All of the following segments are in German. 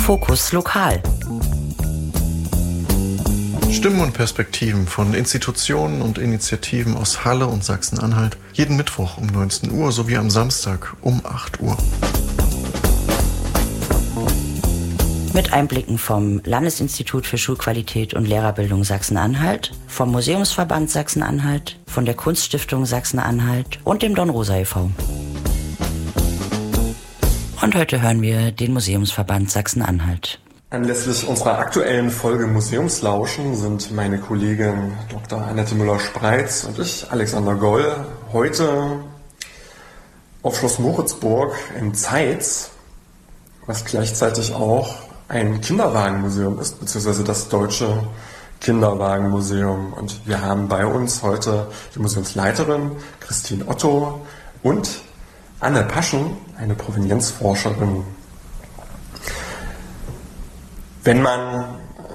Fokus Lokal. Stimmen und Perspektiven von Institutionen und Initiativen aus Halle und Sachsen-Anhalt. Jeden Mittwoch um 19 Uhr sowie am Samstag um 8 Uhr. Mit Einblicken vom Landesinstitut für Schulqualität und Lehrerbildung Sachsen-Anhalt, vom Museumsverband Sachsen-Anhalt, von der Kunststiftung Sachsen-Anhalt und dem Don Rosa e.V. Und heute hören wir den Museumsverband Sachsen-Anhalt. Anlässlich unserer aktuellen Folge Museumslauschen sind meine Kollegin Dr. Annette Müller-Spreitz und ich, Alexander Goll, heute auf Schloss Moritzburg in Zeitz, was gleichzeitig auch ein Kinderwagenmuseum ist, beziehungsweise das Deutsche Kinderwagenmuseum. Und wir haben bei uns heute die Museumsleiterin Christine Otto und Anne Paschen, eine Provenienzforscherin. Wenn man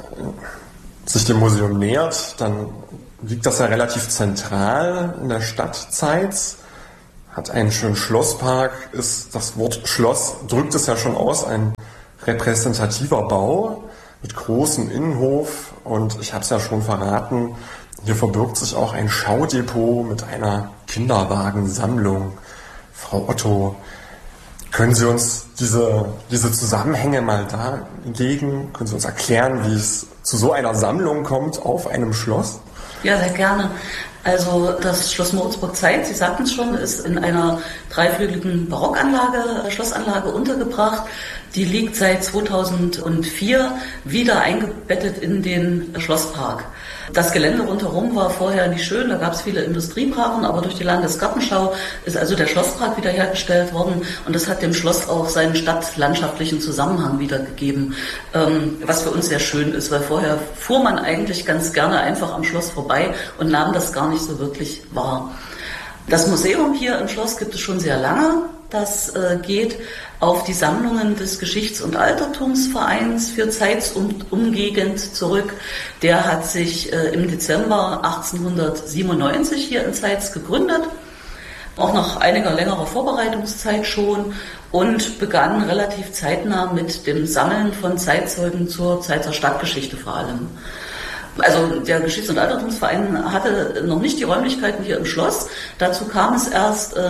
sich dem Museum nähert, dann liegt das ja relativ zentral in der Stadt Zeitz, hat einen schönen Schlosspark, ist das Wort Schloss, drückt es ja schon aus, ein repräsentativer Bau mit großem Innenhof, und ich habe es ja schon verraten, hier verbirgt sich auch ein Schaudepot mit einer Kinderwagensammlung. Frau Otto, können Sie uns diese Zusammenhänge mal darlegen? Können Sie uns erklären, wie es zu so einer Sammlung kommt auf einem Schloss? Ja, sehr gerne. Also das Schloss Moritzburg-Zeitz, Sie sagten es schon, ist in einer dreiflügeligen Barockanlage, Schlossanlage untergebracht. Die liegt seit 2004 wieder eingebettet in den Schlosspark. Das Gelände rundherum war vorher nicht schön, da gab es viele Industriebrachen, aber durch die Landesgartenschau ist also der Schlosspark wiederhergestellt worden, und das hat dem Schloss auch seinen stadtlandschaftlichen Zusammenhang wiedergegeben, was für uns sehr schön ist, weil vorher fuhr man eigentlich ganz gerne einfach am Schloss vorbei und nahm das gar nicht so wirklich wahr. Das Museum hier im Schloss gibt es schon sehr lange. Das geht auf die Sammlungen des Geschichts- und Altertumsvereins für Zeitz und Umgegend zurück. Der hat sich im Dezember 1897 hier in Zeitz gegründet, auch nach einiger längerer Vorbereitungszeit schon, und begann relativ zeitnah mit dem Sammeln von Zeitzeugen zur Zeitzer Stadtgeschichte vor allem. Also der Geschichts- und Altertumsverein hatte noch nicht die Räumlichkeiten hier im Schloss. Dazu kam es erst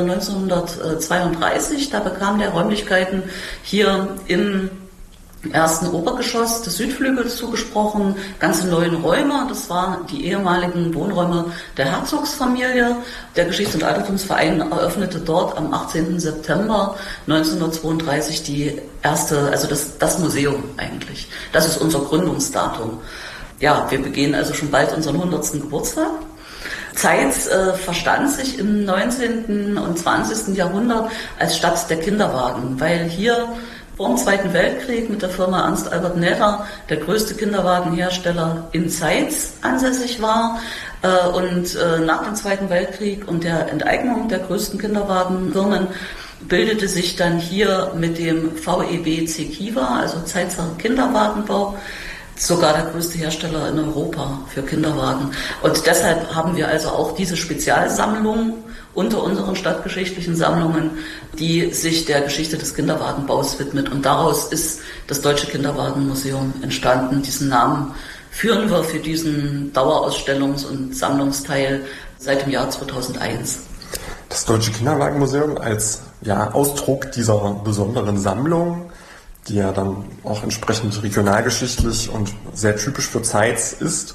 1932. Da bekam der Räumlichkeiten hier im ersten Obergeschoss des Südflügels zugesprochen, ganze neuen Räume. Das waren die ehemaligen Wohnräume der Herzogsfamilie. Der Geschichts- und Altertumsverein eröffnete dort am 18. September 1932 die erste, also das Museum eigentlich. Das ist unser Gründungsdatum. Ja, wir begehen also schon bald unseren 100. Geburtstag. Zeitz verstand sich im 19. und 20. Jahrhundert als Stadt der Kinderwagen, weil hier vor dem Zweiten Weltkrieg mit der Firma Ernst Albert Näher der größte Kinderwagenhersteller in Zeitz ansässig war. Und nach dem Zweiten Weltkrieg und der Enteignung der größten Kinderwagenfirmen bildete sich dann hier mit dem VEB Zekiwa, also Zeitzer Kinderwagenbau, sogar der größte Hersteller in Europa für Kinderwagen. Und deshalb haben wir also auch diese Spezialsammlung unter unseren stadtgeschichtlichen Sammlungen, die sich der Geschichte des Kinderwagenbaus widmet. Und daraus ist das Deutsche Kinderwagenmuseum entstanden. Diesen Namen führen wir für diesen Dauerausstellungs- und Sammlungsteil seit dem Jahr 2001. Das Deutsche Kinderwagenmuseum als Ausdruck dieser besonderen Sammlung, die ja dann auch entsprechend regionalgeschichtlich und sehr typisch für Zeitz ist.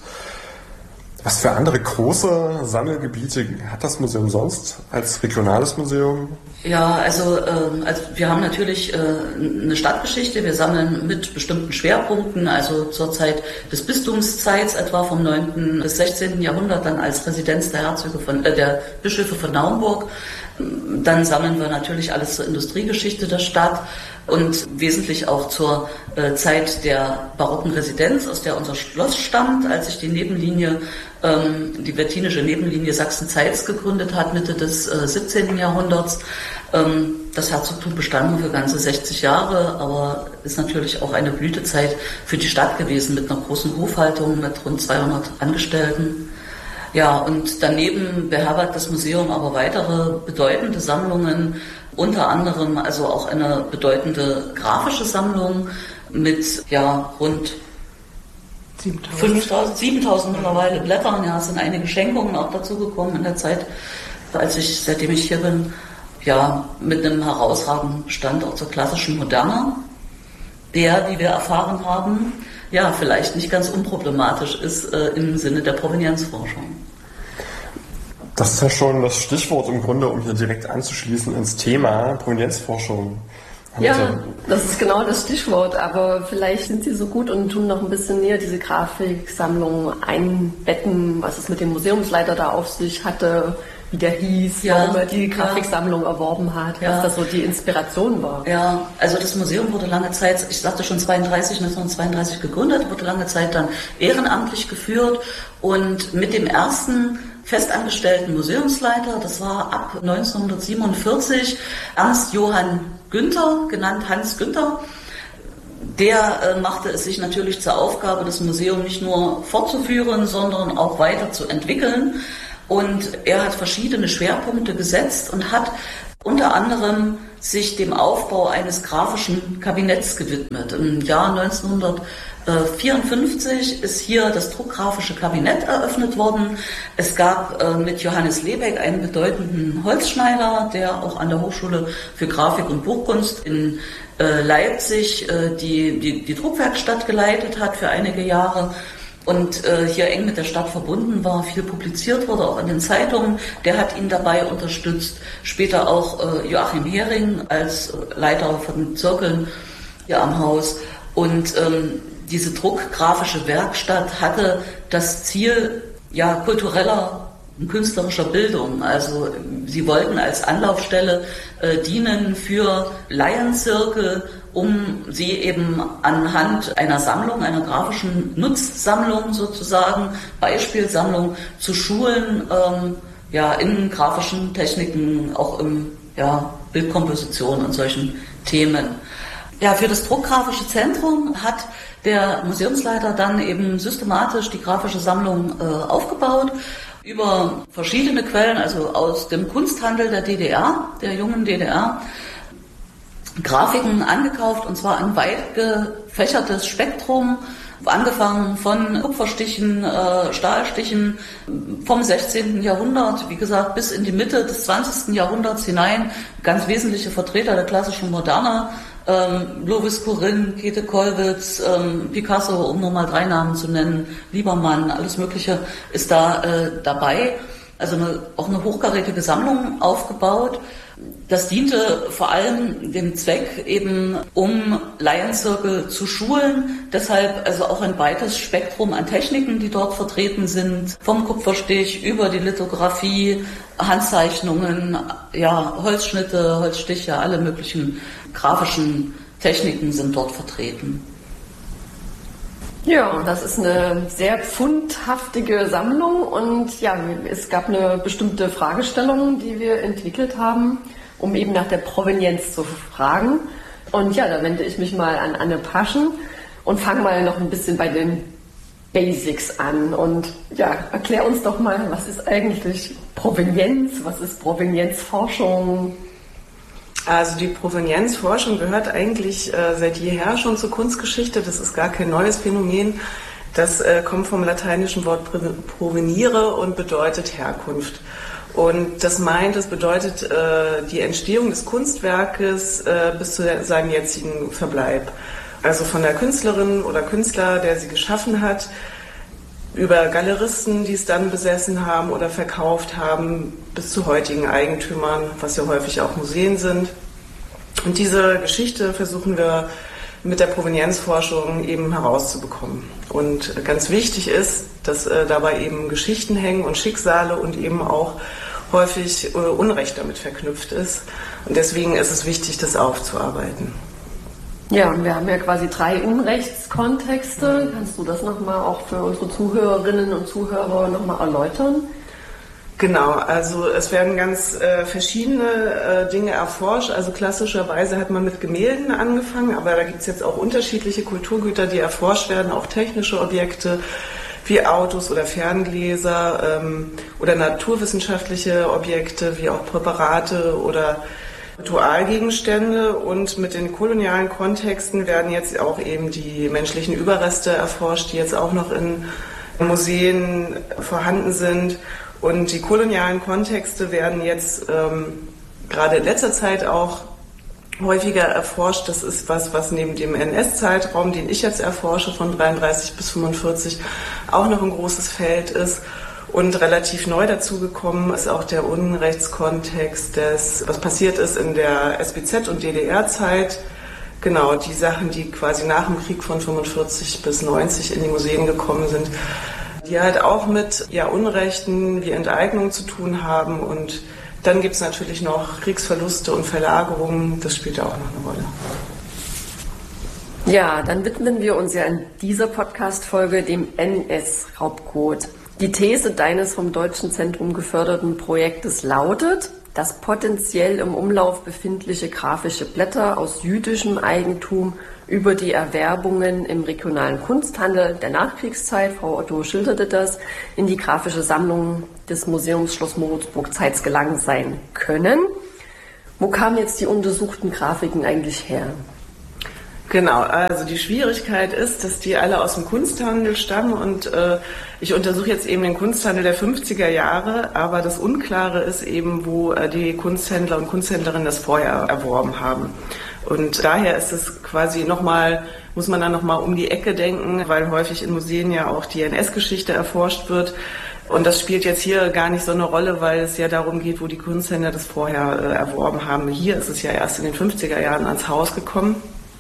Was für andere große Sammelgebiete hat das Museum sonst als regionales Museum? Ja, also wir haben natürlich eine Stadtgeschichte. Wir sammeln mit bestimmten Schwerpunkten, also zur Zeit des Bistums Zeitz, etwa vom 9. bis 16. Jahrhundert, dann als Residenz der Bischöfe von Naumburg. Dann sammeln wir natürlich alles zur Industriegeschichte der Stadt und wesentlich auch zur Zeit der barocken Residenz, aus der unser Schloss stammt, als sich die Nebenlinie, die wettinische Nebenlinie Sachsen-Zeitz gegründet hat, Mitte des 17. Jahrhunderts. Das Herzogtum bestand nur für ganze 60 Jahre, aber ist natürlich auch eine Blütezeit für die Stadt gewesen mit einer großen Hofhaltung mit rund 200 Angestellten. Ja, und daneben beherbergt das Museum aber weitere bedeutende Sammlungen, unter anderem also auch eine bedeutende grafische Sammlung mit rund 7.000 mittlerweile Blättern. Ja, es sind einige Schenkungen auch dazu gekommen in der Zeit, seitdem ich hier bin, mit einem herausragenden Stand auch zur klassischen Moderne, der, wie wir erfahren haben, vielleicht nicht ganz unproblematisch ist im Sinne der Provenienzforschung. Das ist ja schon das Stichwort im Grunde, um hier direkt anzuschließen ins Thema Provenienzforschung. Ja, das ist genau das Stichwort, aber vielleicht sind Sie so gut und tun noch ein bisschen näher diese Grafiksammlung einbetten, was es mit dem Museumsleiter da auf sich hatte, wie der hieß, warum er die Grafiksammlung erworben hat, was das so die Inspiration war. Ja, also das Museum wurde lange Zeit, ich sagte schon 1932 gegründet, wurde lange Zeit dann ehrenamtlich geführt und mit dem ersten festangestellten Museumsleiter, das war ab 1947, Ernst Johann Günther, genannt Hans Günther. Der machte es sich natürlich zur Aufgabe, das Museum nicht nur fortzuführen, sondern auch weiterzuentwickeln. Und er hat verschiedene Schwerpunkte gesetzt und hat unter anderem sich dem Aufbau eines grafischen Kabinetts gewidmet. Im Jahr 1954 ist hier das druckgrafische Kabinett eröffnet worden. Es gab mit Johannes Lebeck einen bedeutenden Holzschneider, der auch an der Hochschule für Grafik und Buchkunst in Leipzig die Druckwerkstatt geleitet hat für einige Jahre. Und hier eng mit der Stadt verbunden war, viel publiziert wurde, auch in den Zeitungen. Der hat ihn dabei unterstützt. Später auch Joachim Hering als Leiter von Zirkeln hier am Haus. Und diese druckgrafische Werkstatt hatte das Ziel kultureller und künstlerischer Bildung. Also sie wollten als Anlaufstelle dienen für Laienzirkel, um sie eben anhand einer Sammlung, einer grafischen Nutzsammlung sozusagen, Beispielsammlung zu schulen, in grafischen Techniken, auch im Bildkomposition und solchen Themen. Ja, für das Druckgrafische Zentrum hat der Museumsleiter dann eben systematisch die grafische Sammlung aufgebaut, über verschiedene Quellen, also aus dem Kunsthandel der DDR, der jungen DDR, Grafiken angekauft, und zwar ein weit gefächertes Spektrum, angefangen von Kupferstichen, Stahlstichen vom 16. Jahrhundert, wie gesagt, bis in die Mitte des 20. Jahrhunderts hinein. Ganz wesentliche Vertreter der klassischen Moderne, Lovis Corinth, Käthe Kollwitz, Picasso, um nur mal 3 Namen zu nennen, Liebermann, alles Mögliche ist da dabei. Also auch eine hochkarätige Sammlung aufgebaut. Das diente vor allem dem Zweck, eben um Laienzirkel zu schulen. Deshalb also auch ein weites Spektrum an Techniken, die dort vertreten sind. Vom Kupferstich über die Lithografie, Handzeichnungen, Holzschnitte, Holzstiche, alle möglichen grafischen Techniken sind dort vertreten. Ja, das ist eine sehr fundhaftige Sammlung und es gab eine bestimmte Fragestellung, die wir entwickelt haben, um eben nach der Provenienz zu fragen. Und da wende ich mich mal an Anne Paschen und fange mal noch ein bisschen bei den Basics an. Und erklär uns doch mal, was ist eigentlich Provenienz, was ist Provenienzforschung? Also die Provenienzforschung gehört eigentlich seit jeher schon zur Kunstgeschichte. Das ist gar kein neues Phänomen. Das kommt vom lateinischen Wort provenire und bedeutet Herkunft. Und das bedeutet die Entstehung des Kunstwerkes bis zu seinem jetzigen Verbleib. Also von der Künstlerin oder Künstler, der sie geschaffen hat, über Galeristen, die es dann besessen haben oder verkauft haben, bis zu heutigen Eigentümern, was ja häufig auch Museen sind. Und diese Geschichte versuchen wir mit der Provenienzforschung eben herauszubekommen. Und ganz wichtig ist, dass dabei eben Geschichten hängen und Schicksale und eben auch häufig Unrecht damit verknüpft ist. Und deswegen ist es wichtig, das aufzuarbeiten. Ja, und wir haben ja quasi 3 Unrechtskontexte. Kannst du das nochmal auch für unsere Zuhörerinnen und Zuhörer nochmal erläutern? Genau, also es werden ganz verschiedene Dinge erforscht. Also klassischerweise hat man mit Gemälden angefangen, aber da gibt es jetzt auch unterschiedliche Kulturgüter, die erforscht werden, auch technische Objekte wie Autos oder Ferngläser oder naturwissenschaftliche Objekte wie auch Präparate oder Ritualgegenstände. Und mit den kolonialen Kontexten werden jetzt auch eben die menschlichen Überreste erforscht, die jetzt auch noch in Museen vorhanden sind. Und die kolonialen Kontexte werden jetzt gerade in letzter Zeit auch häufiger erforscht. Das ist was neben dem NS-Zeitraum, den ich jetzt erforsche, von 33 bis 45, auch noch ein großes Feld ist. Und relativ neu dazugekommen ist auch der Unrechtskontext was passiert ist in der SBZ- und DDR-Zeit. Genau, die Sachen, die quasi nach dem Krieg von 45 bis 90 in die Museen gekommen sind, die halt auch mit Unrechten wie Enteignung zu tun haben. Und dann gibt es natürlich noch Kriegsverluste und Verlagerungen, das spielt ja auch noch eine Rolle. Ja, dann widmen wir uns ja in dieser Podcast-Folge dem NS-Raubcode. Die These deines vom Deutschen Zentrum geförderten Projektes lautet, dass potenziell im Umlauf befindliche grafische Blätter aus jüdischem Eigentum über die Erwerbungen im regionalen Kunsthandel der Nachkriegszeit, Frau Otto schilderte das, in die grafische Sammlung des Museums Schloss Moritzburg-Zeitz gelangt sein können. Wo kamen jetzt die untersuchten Grafiken eigentlich her? Genau, also die Schwierigkeit ist, dass die alle aus dem Kunsthandel stammen und ich untersuche jetzt eben den Kunsthandel der 50er Jahre, aber das Unklare ist eben, wo die Kunsthändler und Kunsthändlerinnen das vorher erworben haben. Und daher ist es quasi muss man dann nochmal um die Ecke denken, weil häufig in Museen ja auch die NS-Geschichte erforscht wird. Und das spielt jetzt hier gar nicht so eine Rolle, weil es ja darum geht, wo die Kunsthändler das vorher erworben haben. Hier ist es ja erst in den 50er Jahren ans Haus gekommen.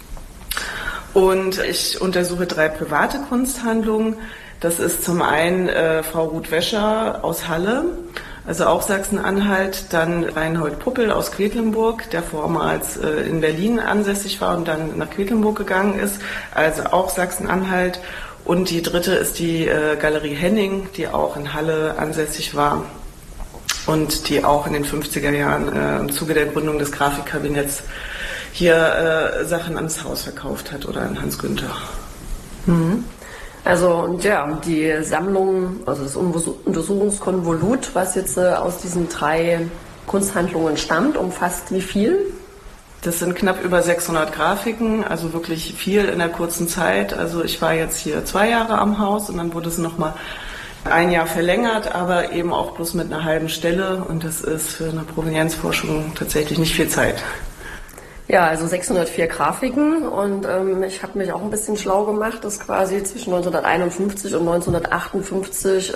Und ich untersuche 3 private Kunsthandlungen. Das ist zum einen Frau Ruth Wäscher aus Halle, also auch Sachsen-Anhalt, dann Reinhold Puppel aus Quedlinburg, der vormals in Berlin ansässig war und dann nach Quedlinburg gegangen ist, also auch Sachsen-Anhalt. Und die dritte ist die Galerie Henning, die auch in Halle ansässig war und die auch in den 50er Jahren im Zuge der Gründung des Grafikkabinetts hier Sachen ans Haus verkauft hat oder an Hans Günther. Mhm. Also die Sammlung, also das Untersuchungskonvolut, was jetzt aus diesen 3 Kunsthandlungen stammt, umfasst wie viel? Das sind knapp über 600 Grafiken, also wirklich viel in der kurzen Zeit. Also ich war jetzt hier 2 Jahre am Haus und dann wurde es nochmal 1 Jahr verlängert, aber eben auch bloß mit einer halben Stelle und das ist für eine Provenienzforschung tatsächlich nicht viel Zeit. Ja, also 604 Grafiken und ich habe mich auch ein bisschen schlau gemacht, dass quasi zwischen 1951 und 1958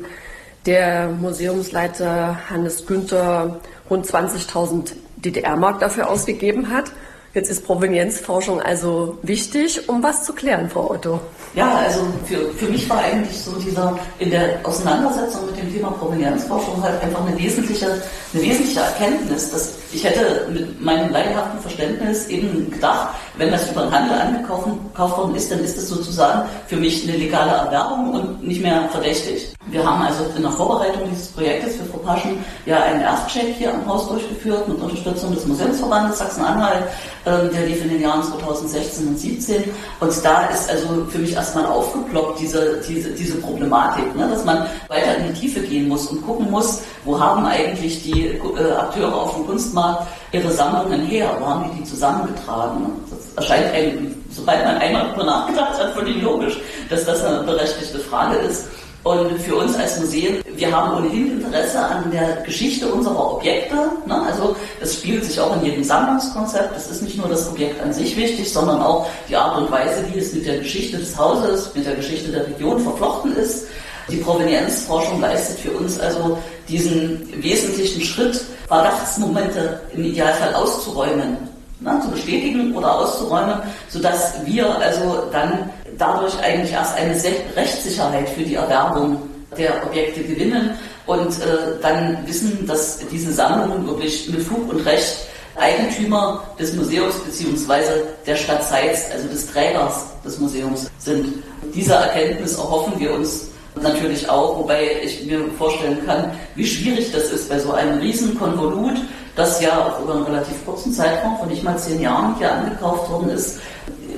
der Museumsleiter Hannes Günther rund 20.000 DDR-Mark dafür ausgegeben hat. Jetzt ist Provenienzforschung also wichtig, um was zu klären, Frau Otto. Ja, also für mich war eigentlich so in der Auseinandersetzung mit dem Thema Provenienzforschung halt einfach eine wesentliche Erkenntnis, dass ich hätte mit meinem laienhaften Verständnis eben gedacht, wenn das über den Handel angekauft worden ist, dann ist es sozusagen für mich eine legale Erwerbung und nicht mehr verdächtig. Wir haben also in der Vorbereitung dieses Projektes für Frau Paschen ja einen Erstcheck hier am Haus durchgeführt mit Unterstützung des Museumsverbandes Sachsen-Anhalt. Der lief in den Jahren 2016 und 2017 und da ist also für mich erstmal aufgeploppt diese Problematik, ne, dass man weiter in die Tiefe gehen muss und gucken muss, wo haben eigentlich die Akteure auf dem Kunstmarkt ihre Sammlungen her, wo haben die zusammengetragen. Das erscheint einem, sobald man einmal darüber nachgedacht hat, völlig logisch, dass das eine berechtigte Frage ist. Und für uns als Museen, wir haben ohnehin Interesse an der Geschichte unserer Objekte. Ne? Also das spiegelt sich auch in jedem Sammlungskonzept. Es ist nicht nur das Objekt an sich wichtig, sondern auch die Art und Weise, wie es mit der Geschichte des Hauses, mit der Geschichte der Region verflochten ist. Die Provenienzforschung leistet für uns also diesen wesentlichen Schritt, Verdachtsmomente im Idealfall auszuräumen, ne? Zu bestätigen oder auszuräumen, sodass wir also dann dadurch eigentlich erst eine Rechtssicherheit für die Erwerbung der Objekte gewinnen und dann wissen, dass diese Sammlungen wirklich mit Fug und Recht Eigentümer des Museums bzw. der Stadt Zeitz, also des Trägers des Museums sind. Diese Erkenntnis erhoffen wir uns natürlich auch, wobei ich mir vorstellen kann, wie schwierig das ist bei so einem riesen Konvolut, das ja auch über einen relativ kurzen Zeitraum von nicht mal 10 Jahren hier angekauft worden ist,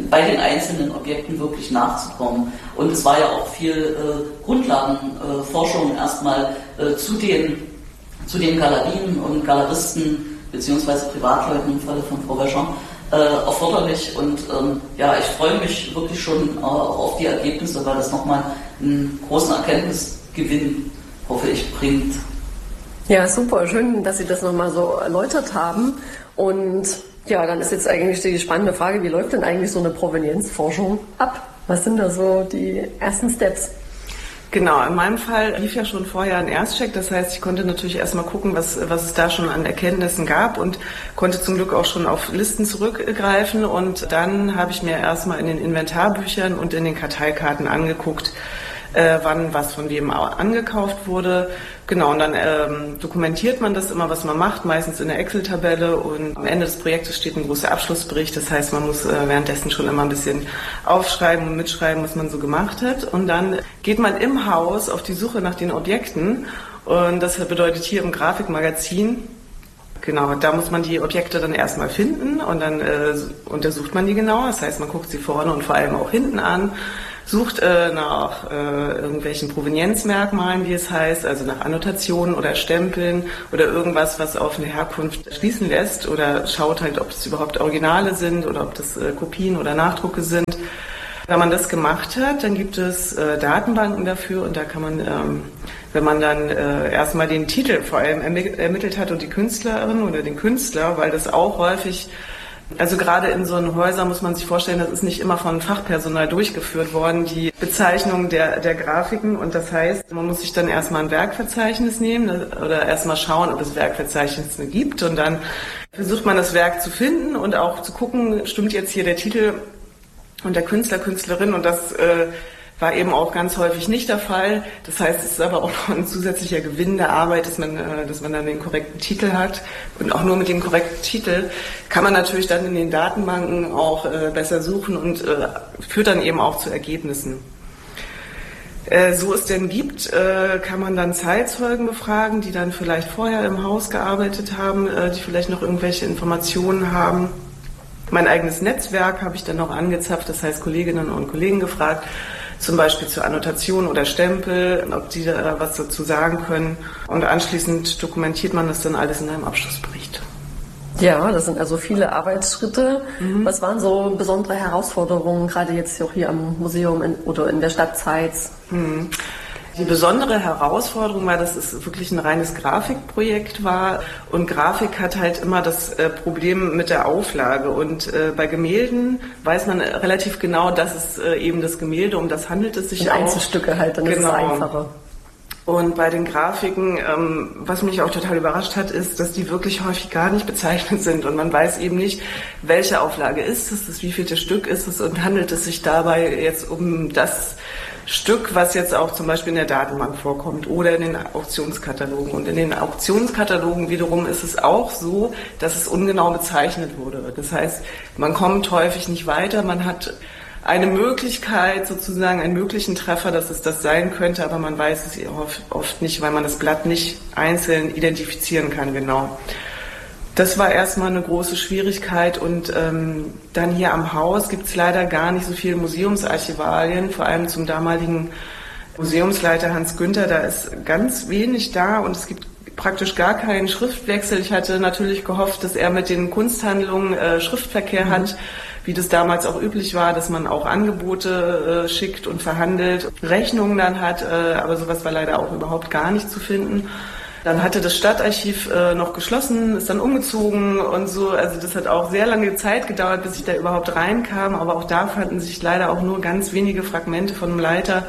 bei den einzelnen Objekten wirklich nachzukommen. Und es war ja auch viel Grundlagenforschung erstmal zu den Galerien und Galeristen beziehungsweise Privatleuten im Falle von Frau Vachon erforderlich. Und ich freue mich wirklich schon auch auf die Ergebnisse, weil das nochmal einen großen Erkenntnisgewinn, hoffe ich, bringt. Ja, super, schön, dass Sie das nochmal so erläutert haben. Und ja, dann ist jetzt eigentlich die spannende Frage, wie läuft denn eigentlich so eine Provenienzforschung ab? Was sind da so die ersten Steps? Genau, in meinem Fall lief ja schon vorher ein Erstcheck, das heißt, ich konnte natürlich erstmal gucken, was es da schon an Erkenntnissen gab und konnte zum Glück auch schon auf Listen zurückgreifen, und dann habe ich mir erstmal in den Inventarbüchern und in den Karteikarten angeguckt, wann was von wem angekauft wurde. Genau, und dann dokumentiert man das immer, was man macht, meistens in der Excel-Tabelle, und am Ende des Projektes steht ein großer Abschlussbericht. Das heißt, man muss währenddessen schon immer ein bisschen aufschreiben und mitschreiben, was man so gemacht hat. Und dann geht man im Haus auf die Suche nach den Objekten, und das bedeutet hier im Grafikmagazin, genau, da muss man die Objekte dann erstmal finden, und dann untersucht man die genauer. Das heißt, man guckt sie vorne und vor allem auch hinten an, sucht nach irgendwelchen Provenienzmerkmalen, wie es heißt, also nach Annotationen oder Stempeln oder irgendwas, was auf eine Herkunft schließen lässt, oder schaut halt, ob es überhaupt Originale sind oder ob das Kopien oder Nachdrucke sind. Wenn man das gemacht hat, dann gibt es Datenbanken dafür, und da kann man, wenn man dann erstmal den Titel vor allem ermittelt hat und die Künstlerin oder den Künstler, weil das auch häufig, also gerade in so einen Häusern muss man sich vorstellen, das ist nicht immer von Fachpersonal durchgeführt worden, die Bezeichnung der Grafiken. Und das heißt, man muss sich dann erstmal ein Werkverzeichnis nehmen oder erstmal schauen, ob es Werkverzeichnisse gibt. Und dann versucht man das Werk zu finden und auch zu gucken, stimmt jetzt hier der Titel und der Künstler, Künstlerin. Und das war eben auch ganz häufig nicht der Fall. Das heißt, es ist aber auch noch ein zusätzlicher Gewinn der Arbeit, dass man dann den korrekten Titel hat. Und auch nur mit dem korrekten Titel kann man natürlich dann in den Datenbanken auch besser suchen und führt dann eben auch zu Ergebnissen. So es denn gibt, kann man dann Zeitzeugen befragen, die dann vielleicht vorher im Haus gearbeitet haben, die vielleicht noch irgendwelche Informationen haben. Mein eigenes Netzwerk habe ich dann noch angezapft, das heißt Kolleginnen und Kollegen gefragt, zum Beispiel zur Annotation oder Stempel, ob die da was dazu sagen können. Und anschließend dokumentiert man das dann alles in einem Abschlussbericht. Ja, das sind also viele Arbeitsschritte. Was waren so besondere Herausforderungen, gerade jetzt auch hier am Museum oder in der Stadt Zeitz? Die besondere Herausforderung war, dass es wirklich ein reines Grafikprojekt war, und Grafik hat halt immer das Problem mit der Auflage, und bei Gemälden weiß man relativ genau, dass es eben das Gemälde, um das handelt es sich auch. Einzelstücke halt, dann ist es einfacher. Und bei den Grafiken, was mich auch total überrascht hat, ist, dass die wirklich häufig gar nicht bezeichnet sind, und man weiß eben nicht, welche Auflage ist es, wievielte Stück ist es, und handelt es sich dabei jetzt um das Stück, was jetzt auch zum Beispiel in der Datenbank vorkommt oder in den Auktionskatalogen. Und in den Auktionskatalogen wiederum ist es auch so, dass es ungenau bezeichnet wurde. Das heißt, man kommt häufig nicht weiter, man hat eine Möglichkeit, sozusagen einen möglichen Treffer, dass es das sein könnte, aber man weiß es oft nicht, weil man das Blatt nicht einzeln identifizieren kann, genau. Das war erstmal eine große Schwierigkeit, und dann hier am Haus gibt es leider gar nicht so viele Museumsarchivalien, vor allem zum damaligen Museumsleiter Hans Günther, da ist ganz wenig da, und es gibt praktisch gar keinen Schriftwechsel. Ich hatte natürlich gehofft, dass er mit den Kunsthandlungen Schriftverkehr hat, wie das damals auch üblich war, dass man auch Angebote schickt und verhandelt, Rechnungen dann hat, aber sowas war leider auch überhaupt gar nicht zu finden. Dann hatte das Stadtarchiv noch geschlossen, ist dann umgezogen und so. Also das hat auch sehr lange Zeit gedauert, bis ich da überhaupt reinkam. Aber auch da fanden sich leider auch nur ganz wenige Fragmente von einem Leiter,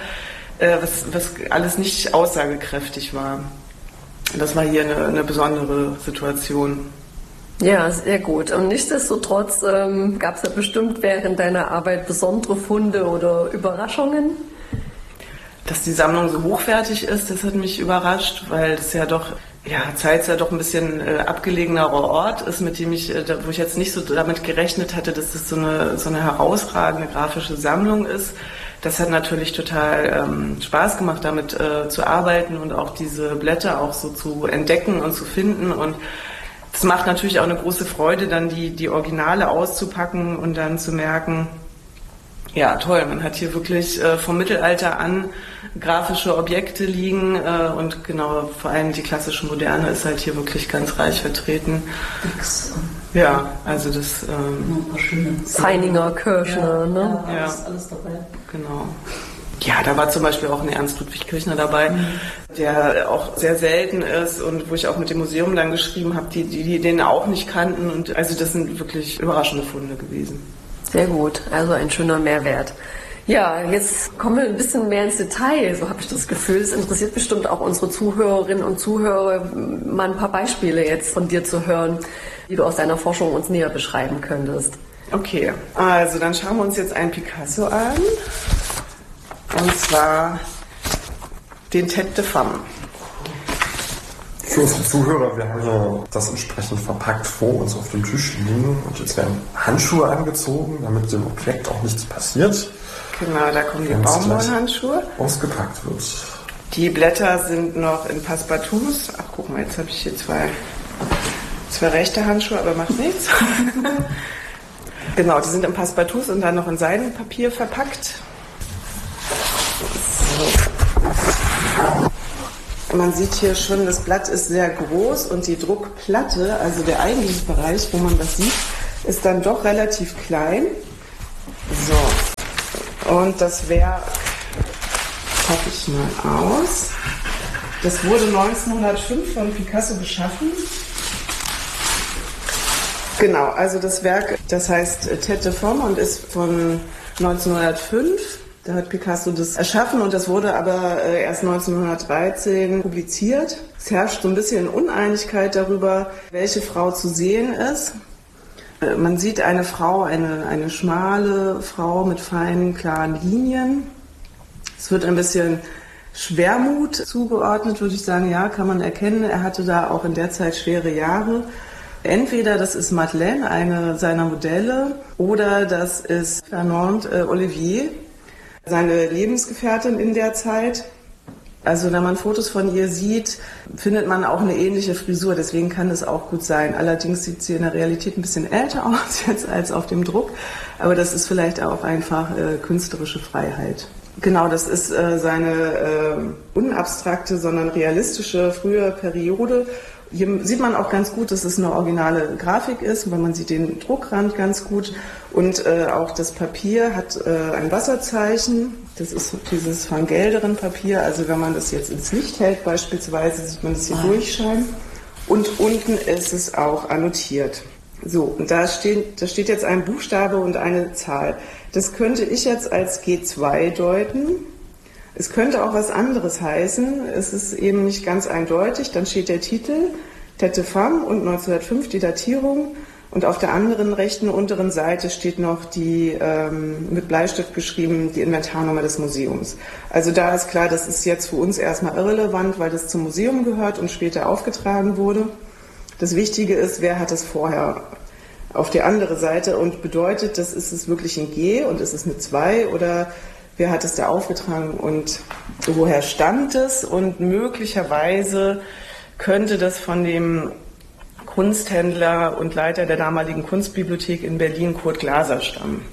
was alles nicht aussagekräftig war. Das war hier eine besondere Situation. Ja, sehr gut. Und nichtsdestotrotz gab es ja bestimmt während deiner Arbeit besondere Funde oder Überraschungen? Dass die Sammlung so hochwertig ist, das hat mich überrascht, weil das ja doch, Zeitz ja doch ein bisschen abgelegenerer Ort ist, mit dem wo ich jetzt nicht so damit gerechnet hatte, dass das so eine herausragende grafische Sammlung ist. Das hat natürlich total Spaß gemacht, damit zu arbeiten und auch diese Blätter auch so zu entdecken und zu finden. Und es macht natürlich auch eine große Freude, dann die Originale auszupacken und dann zu merken, Ja, toll. Man hat hier wirklich vom Mittelalter an grafische Objekte liegen und genau, vor allem die klassische Moderne ist halt hier wirklich ganz reich vertreten. Ja, also das... Feininger, Kirchner, ne? Ja, alles dabei. Genau. Ja, da war zum Beispiel auch ein Ernst Ludwig Kirchner dabei, der auch sehr selten ist und wo ich auch mit dem Museum dann geschrieben habe, die den auch nicht kannten. Und also das sind wirklich überraschende Funde gewesen. Sehr gut, also ein schöner Mehrwert. Ja, jetzt kommen wir ein bisschen mehr ins Detail, so habe ich das Gefühl. Es interessiert bestimmt auch unsere Zuhörerinnen und Zuhörer, mal ein paar Beispiele jetzt von dir zu hören, die du aus deiner Forschung uns näher beschreiben könntest. Okay, also dann schauen wir uns jetzt einen Picasso an. Und zwar den Tête de Femme. Für unsere Zuhörer, wir haben hier das entsprechend verpackt vor uns auf dem Tisch liegen. Und jetzt werden Handschuhe angezogen, damit dem Objekt auch nichts passiert. Genau, da kommen die Baumwollhandschuhe. Ausgepackt wird. Die Blätter sind noch in Passepartouts. Ach, guck mal, jetzt habe ich hier zwei rechte Handschuhe, aber macht nichts. Genau, die sind in Passepartouts und dann noch in Seidenpapier verpackt. Man sieht hier schon, das Blatt ist sehr groß und die Druckplatte, also der eigentliche Bereich, wo man das sieht, ist dann doch relativ klein. So, und das Werk packe ich mal aus. Das wurde 1905 von Picasso geschaffen. Genau, also das Werk, das heißt Tête de Femme und ist von 1905. Da hat Picasso das erschaffen und das wurde aber erst 1913 publiziert. Es herrscht so ein bisschen Uneinigkeit darüber, welche Frau zu sehen ist. Man sieht eine Frau, eine schmale Frau mit feinen, klaren Linien. Es wird ein bisschen Schwermut zugeordnet, würde ich sagen. Ja, kann man erkennen. Er hatte da auch in der Zeit schwere Jahre. Entweder das ist Madeleine, eine seiner Modelle, oder das ist Fernande Olivier, seine Lebensgefährtin in der Zeit. Also wenn man Fotos von ihr sieht, findet man auch eine ähnliche Frisur, deswegen kann es auch gut sein. Allerdings sieht sie in der Realität ein bisschen älter aus jetzt als auf dem Druck, aber das ist vielleicht auch einfach künstlerische Freiheit. Genau, das ist seine unabstrakte, sondern realistische frühe Periode. Hier sieht man auch ganz gut, dass es eine originale Grafik ist, weil man sieht den Druckrand ganz gut und auch das Papier hat ein Wasserzeichen. Das ist dieses Van Gelderen Papier, also wenn man das jetzt ins Licht hält beispielsweise, sieht man das hier durchscheinen. Und unten ist es auch annotiert. So, und da steht jetzt ein Buchstabe und eine Zahl. Das könnte ich jetzt als G2 deuten. Es könnte auch was anderes heißen, es ist eben nicht ganz eindeutig. Dann steht der Titel, Tête de Femme und 1905 die Datierung und auf der anderen rechten unteren Seite steht noch die, mit Bleistift geschrieben, die Inventarnummer des Museums. Also da ist klar, das ist jetzt für uns erstmal irrelevant, weil das zum Museum gehört und später aufgetragen wurde. Das Wichtige ist, wer hat es vorher auf die andere Seite und bedeutet, das ist es wirklich ein G und ist es eine 2 oder wer hat es da aufgetragen und woher stammt es? Und möglicherweise könnte das von dem Kunsthändler und Leiter der damaligen Kunstbibliothek in Berlin, Kurt Glaser, stammen.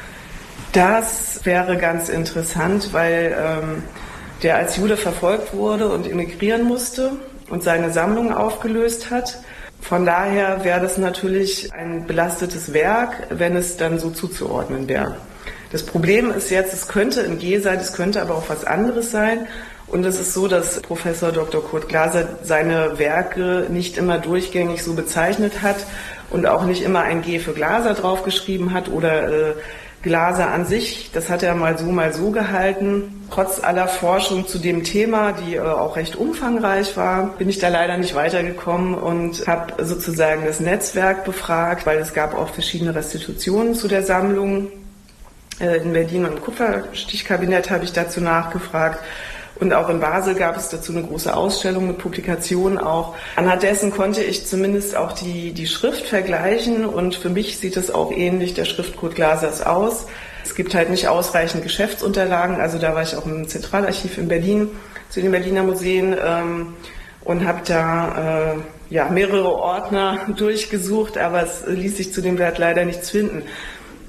Das wäre ganz interessant, weil der als Jude verfolgt wurde und emigrieren musste und seine Sammlung aufgelöst hat. Von daher wäre das natürlich ein belastetes Werk, wenn es dann so zuzuordnen wäre. Das Problem ist jetzt, es könnte ein G sein, es könnte aber auch was anderes sein. Und es ist so, dass Professor Dr. Kurt Glaser seine Werke nicht immer durchgängig so bezeichnet hat und auch nicht immer ein G für Glaser draufgeschrieben hat oder Glaser an sich. Das hat er mal so gehalten. Trotz aller Forschung zu dem Thema, die auch recht umfangreich war, bin ich da leider nicht weitergekommen und habe sozusagen das Netzwerk befragt, weil es gab auch verschiedene Restitutionen zu der Sammlung. In Berlin und im Kupferstichkabinett habe ich dazu nachgefragt. Und auch in Basel gab es dazu eine große Ausstellung mit Publikationen auch. Anhand dessen konnte ich zumindest auch die Schrift vergleichen und für mich sieht es auch ähnlich der Schrift Kurt Glasers aus. Es gibt halt nicht ausreichend Geschäftsunterlagen, also da war ich auch im Zentralarchiv in Berlin zu den Berliner Museen und habe da mehrere Ordner durchgesucht, aber es ließ sich zu dem Wert leider nichts finden.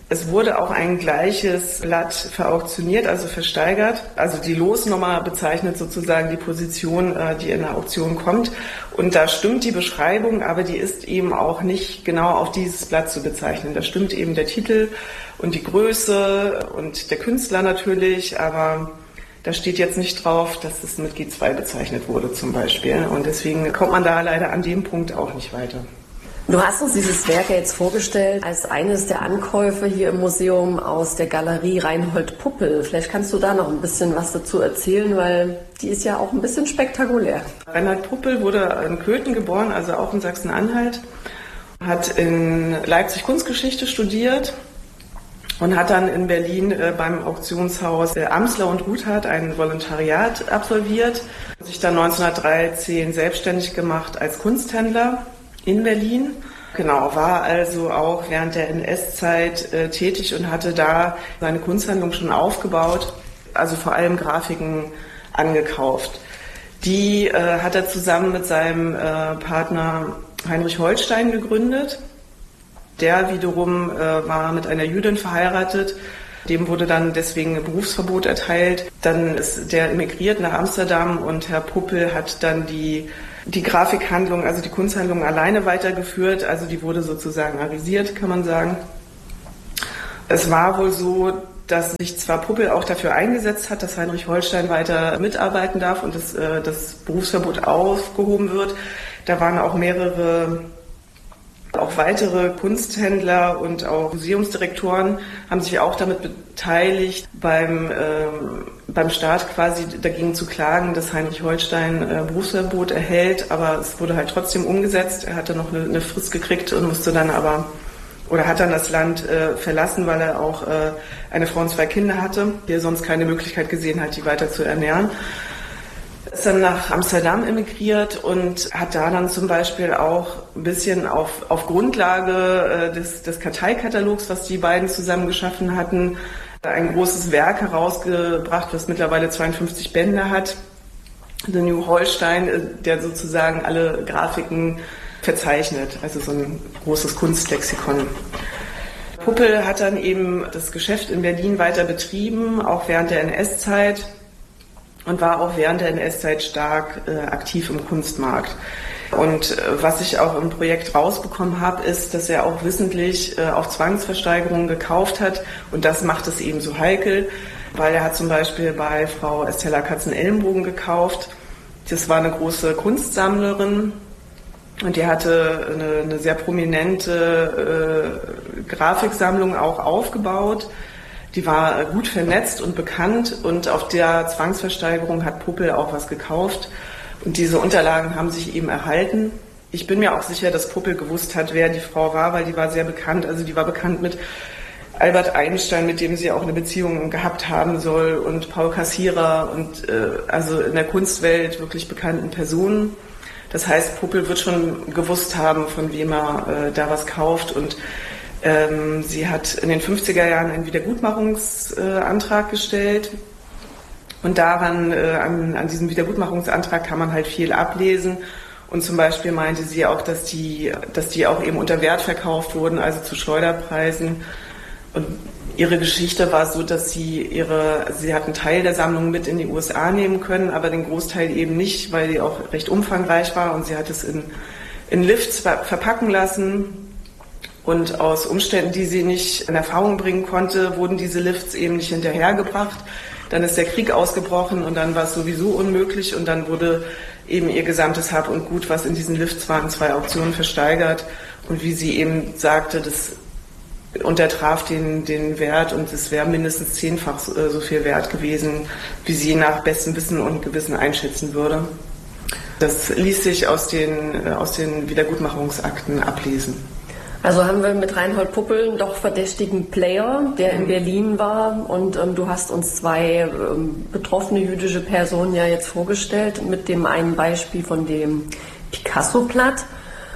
Es wurde auch ein gleiches Blatt verauktioniert, also versteigert. Also die Losnummer bezeichnet sozusagen die Position, die in der Auktion kommt. Und da stimmt die Beschreibung, aber die ist eben auch nicht genau auf dieses Blatt zu bezeichnen. Da stimmt eben der Titel und die Größe und der Künstler natürlich, aber da steht jetzt nicht drauf, dass es mit G2 bezeichnet wurde zum Beispiel. Und deswegen kommt man da leider an dem Punkt auch nicht weiter. Du hast uns dieses Werk ja jetzt vorgestellt als eines der Ankäufe hier im Museum aus der Galerie Reinhold Puppel. Vielleicht kannst du da noch ein bisschen was dazu erzählen, weil die ist ja auch ein bisschen spektakulär. Reinhold Puppel wurde in Köthen geboren, also auch in Sachsen-Anhalt, hat in Leipzig Kunstgeschichte studiert und hat dann in Berlin beim Auktionshaus Amsler und Ruthard ein Volontariat absolviert, sich dann 1913 selbstständig gemacht als Kunsthändler in Berlin. Genau, war also auch während der NS-Zeit tätig und hatte da seine Kunsthandlung schon aufgebaut, also vor allem Grafiken angekauft. Die hat er zusammen mit seinem Partner Heinrich Holstein gegründet. Der wiederum war mit einer Jüdin verheiratet. Dem wurde dann deswegen ein Berufsverbot erteilt. Dann ist der emigriert nach Amsterdam und Herr Puppel hat dann die Grafikhandlung, also die Kunsthandlung alleine weitergeführt. Also die wurde sozusagen arisiert, kann man sagen. Es war wohl so, dass sich zwar Puppel auch dafür eingesetzt hat, dass Heinrich Holstein weiter mitarbeiten darf und das Berufsverbot aufgehoben wird. Da waren auch auch weitere Kunsthändler und auch Museumsdirektoren haben sich auch damit beteiligt, beim Staat quasi dagegen zu klagen, dass Heinrich Holstein Berufsverbot erhält, aber es wurde halt trotzdem umgesetzt. Er hatte noch eine Frist gekriegt und hat dann das Land verlassen, weil er auch eine Frau und 2 Kinder hatte, die er sonst keine Möglichkeit gesehen hat, die weiter zu ernähren. Ist dann nach Amsterdam emigriert und hat da dann zum Beispiel auch ein bisschen auf Grundlage des Karteikatalogs, was die beiden zusammen geschaffen hatten, ein großes Werk herausgebracht, was mittlerweile 52 Bände hat. The New Holstein, der sozusagen alle Grafiken verzeichnet, also so ein großes Kunstlexikon. Puppel hat dann eben das Geschäft in Berlin weiter betrieben, auch während der NS-Zeit. Und war auch während der NS-Zeit stark aktiv im Kunstmarkt. Und was ich auch im Projekt rausbekommen habe, ist, dass er auch wissentlich auf Zwangsversteigerungen gekauft hat. Und das macht es eben so heikel, weil er hat zum Beispiel bei Frau Estella Katzenellenbogen gekauft. Das war eine große Kunstsammlerin und die hatte eine sehr prominente Grafiksammlung auch aufgebaut. Die war gut vernetzt und bekannt und auf der Zwangsversteigerung hat Puppel auch was gekauft. Und diese Unterlagen haben sich eben erhalten. Ich bin mir auch sicher, dass Puppel gewusst hat, wer die Frau war, weil die war sehr bekannt. Also die war bekannt mit Albert Einstein, mit dem sie auch eine Beziehung gehabt haben soll, und Paul Kassierer und also in der Kunstwelt wirklich bekannten Personen. Das heißt, Puppel wird schon gewusst haben, von wem er da was kauft. Und sie hat in den 50er Jahren einen Wiedergutmachungsantrag gestellt und daran, an diesem Wiedergutmachungsantrag kann man halt viel ablesen und zum Beispiel meinte sie auch, dass die auch eben unter Wert verkauft wurden, also zu Schleuderpreisen. Und ihre Geschichte war so, dass sie hat einen Teil der Sammlung mit in die USA nehmen können, aber den Großteil eben nicht, weil die auch recht umfangreich war und sie hat es in Lifts verpacken lassen. Und aus Umständen, die sie nicht in Erfahrung bringen konnte, wurden diese Lifts eben nicht hinterhergebracht. Dann ist der Krieg ausgebrochen und dann war es sowieso unmöglich und dann wurde eben ihr gesamtes Hab und Gut, was in diesen Lifts war, in 2 Auktionen versteigert. Und wie sie eben sagte, das untertraf den Wert und es wäre mindestens 10-fach so viel wert gewesen, wie sie nach bestem Wissen und Gewissen einschätzen würde. Das ließ sich aus den Wiedergutmachungsakten ablesen. Also haben wir mit Reinhold Puppel einen doch verdächtigen Player, der in Berlin war, und du hast uns 2 betroffene jüdische Personen ja jetzt vorgestellt, mit dem einen Beispiel von dem Picasso-Blatt.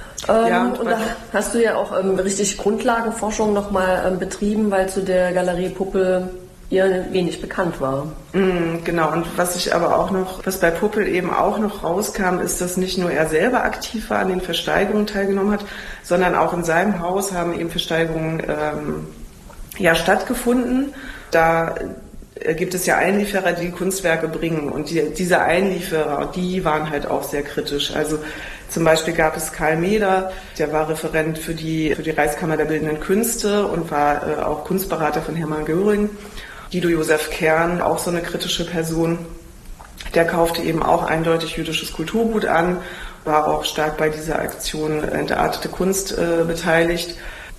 Und da hast du ja auch richtig Grundlagenforschung nochmal betrieben, weil zu der Galerie Puppel ihr wenig bekannt war. Genau, und was bei Puppel eben auch noch rauskam, ist, dass nicht nur er selber aktiv war, an den Versteigerungen teilgenommen hat, sondern auch in seinem Haus haben eben Versteigerungen ja stattgefunden. Da gibt es ja Einlieferer, die Kunstwerke bringen, und diese Einlieferer, die waren halt auch sehr kritisch. Also zum Beispiel gab es Karl Meder, der war Referent für die Reichskammer der Bildenden Künste und war auch Kunstberater von Hermann Göring. Guido Josef Kern, auch so eine kritische Person, der kaufte eben auch eindeutig jüdisches Kulturgut an, war auch stark bei dieser Aktion Entartete Kunst beteiligt.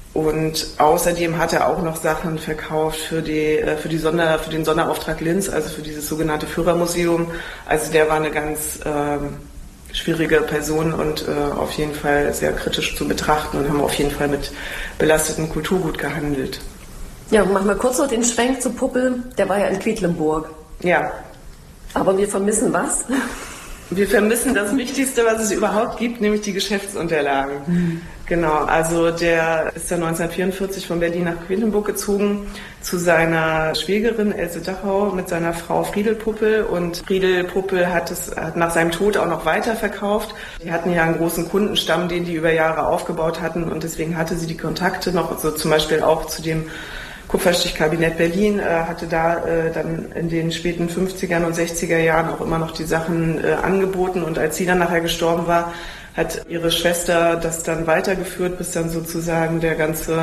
Und außerdem hat er auch noch Sachen verkauft für den Sonderauftrag Linz, also für dieses sogenannte Führermuseum. Also der war eine ganz schwierige Person und auf jeden Fall sehr kritisch zu betrachten, und haben auf jeden Fall mit belastetem Kulturgut gehandelt. Ja, machen wir kurz noch den Schwenk zu Puppel. Der war ja in Quedlinburg. Ja. Aber wir vermissen was? Wir vermissen das Wichtigste, was es überhaupt gibt, nämlich die Geschäftsunterlagen. Mhm. Genau, also der ist ja 1944 von Berlin nach Quedlinburg gezogen zu seiner Schwägerin Else Dachau mit seiner Frau Friedel Puppel. Und Friedel Puppel hat nach seinem Tod auch noch weiterverkauft. Die hatten ja einen großen Kundenstamm, den die über Jahre aufgebaut hatten, und deswegen hatte sie die Kontakte noch, also zum Beispiel auch zu dem Kupferstichkabinett Berlin, hatte da dann in den späten 50er und 60er Jahren auch immer noch die Sachen angeboten, und als sie dann nachher gestorben war, hat ihre Schwester das dann weitergeführt, bis dann sozusagen der ganze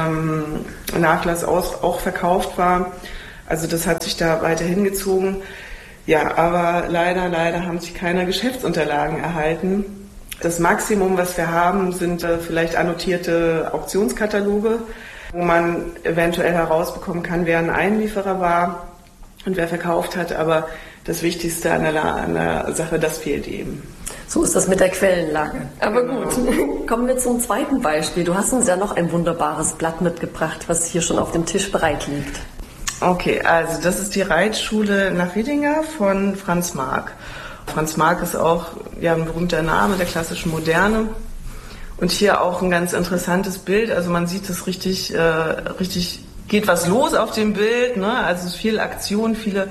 Nachlass auch verkauft war. Also das hat sich da weiter hingezogen. Ja, aber leider haben sich keine Geschäftsunterlagen erhalten. Das Maximum, was wir haben, sind vielleicht annotierte Auktionskataloge, wo man eventuell herausbekommen kann, wer ein Einlieferer war und wer verkauft hat. Aber das Wichtigste an der Sache, das fehlt eben. So ist das mit der Quellenlage. Aber gut, kommen wir zum zweiten Beispiel. Du hast uns ja noch ein wunderbares Blatt mitgebracht, was hier schon auf dem Tisch bereit liegt. Okay, also das ist die Reitschule nach Riedinger von Franz Marc. Franz Marc ist auch ein berühmter Name der klassischen Moderne. Und hier auch ein ganz interessantes Bild. Also man sieht es richtig geht was los auf dem Bild, ne? Also es ist viel Aktion, viele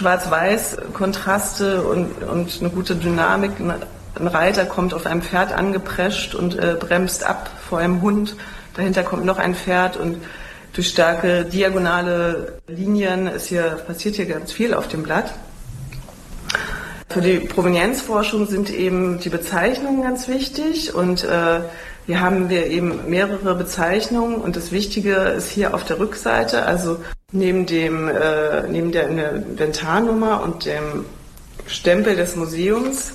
Schwarz-Weiß-Kontraste und eine gute Dynamik. Ein Reiter kommt auf einem Pferd angeprescht und bremst ab vor einem Hund. Dahinter kommt noch ein Pferd, und durch starke diagonale Linien passiert hier ganz viel auf dem Blatt. Für die Provenienzforschung sind eben die Bezeichnungen ganz wichtig, und hier haben wir eben mehrere Bezeichnungen, und das Wichtige ist hier auf der Rückseite, also neben der Inventarnummer und dem Stempel des Museums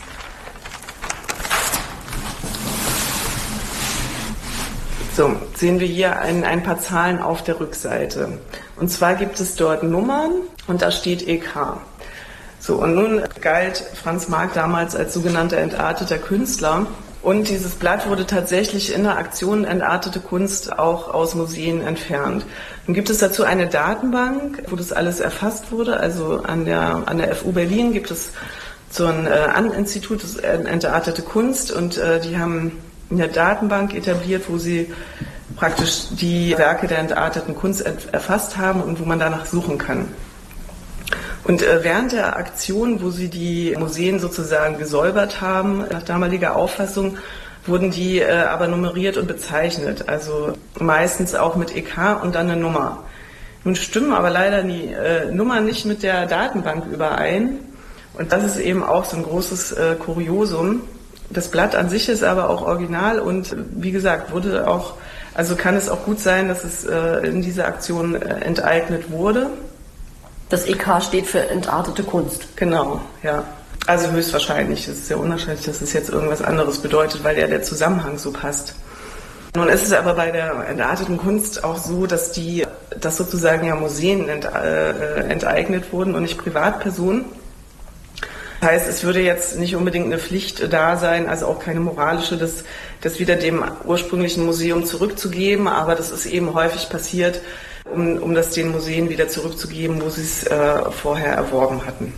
sehen wir hier ein paar Zahlen auf der Rückseite. Und zwar gibt es dort Nummern, und da steht EK. So, und nun galt Franz Marc damals als sogenannter entarteter Künstler, und dieses Blatt wurde tatsächlich in der Aktion Entartete Kunst auch aus Museen entfernt. Nun gibt es dazu eine Datenbank, wo das alles erfasst wurde. Also an der FU Berlin gibt es so ein Institut, das Entartete Kunst, und die haben eine Datenbank etabliert, wo sie praktisch die Werke der entarteten Kunst erfasst haben und wo man danach suchen kann. Und während der Aktion, wo sie die Museen sozusagen gesäubert haben, nach damaliger Auffassung, wurden die aber nummeriert und bezeichnet, also meistens auch mit EK und dann eine Nummer. Nun stimmen aber leider die Nummern nicht mit der Datenbank überein, und das ist eben auch so ein großes Kuriosum. Das Blatt an sich ist aber auch original, und wie gesagt, kann es auch gut sein, dass es in dieser Aktion enteignet wurde. Das EK steht für Entartete Kunst. Genau, ja. Also höchstwahrscheinlich. Es ist sehr unwahrscheinlich, dass es jetzt irgendwas anderes bedeutet, weil ja der Zusammenhang so passt. Nun ist es aber bei der entarteten Kunst auch so, dass sozusagen ja Museen enteignet wurden und nicht Privatpersonen. Das heißt, es würde jetzt nicht unbedingt eine Pflicht da sein, also auch keine moralische, das wieder dem ursprünglichen Museum zurückzugeben, aber das ist eben häufig passiert, um das den Museen wieder zurückzugeben, wo sie es vorher erworben hatten.